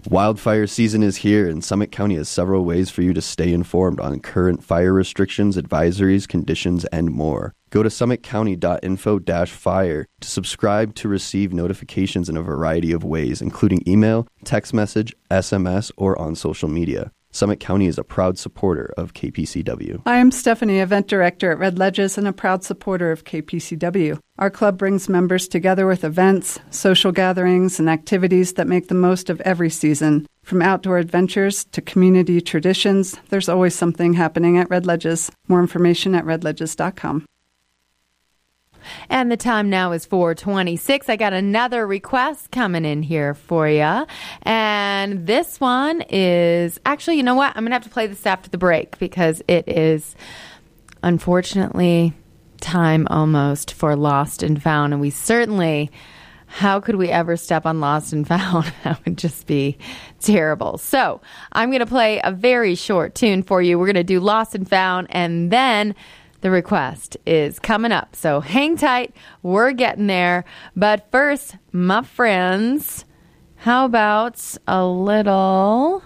Wildfire season is here, and Summit County has several ways for you to stay informed on current fire restrictions, advisories, conditions, and more. Go to summitcounty.info-fire to subscribe to receive notifications in a variety of ways, including email, text message, SMS, or on social media. Summit County is a proud supporter of KPCW. I am Stephanie, Event Director at Red Ledges and a proud supporter of KPCW. Our club brings members together with events, social gatherings, and activities that make the most of every season. From outdoor adventures to community traditions, there's always something happening at Red Ledges. More information at redledges.com. And the time now is 4:26. I got another request coming in here for you. And this one is, actually, you know what? I'm going to have to play this after the break because it is, unfortunately, time almost for Lost and Found. And we certainly, how could we ever step on Lost and Found? That would just be terrible. So I'm going to play a very short tune for you. We're going to do Lost and Found, and then the request is coming up. So hang tight. We're getting there. But first, my friends, how about a little,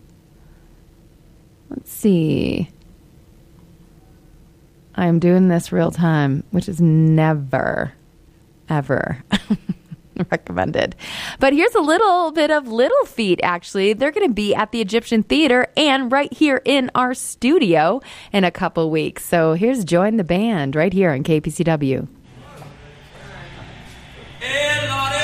let's see. I'm doing this real time, which is never, ever recommended. But here's a little bit of Little Feat, actually. They're going to be at the Egyptian Theater and right here in our studio in a couple weeks. So here's Join the Band right here on KPCW.